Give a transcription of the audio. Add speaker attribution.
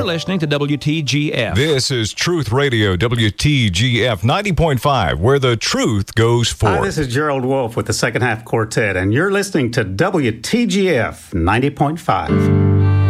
Speaker 1: You're listening to WTGF.
Speaker 2: This is Truth Radio, WTGF 90.5, where the truth goes forth.
Speaker 3: Hi, this is Gerald Wolfe with the Second Half Quartet, and you're listening to WTGF 90.5.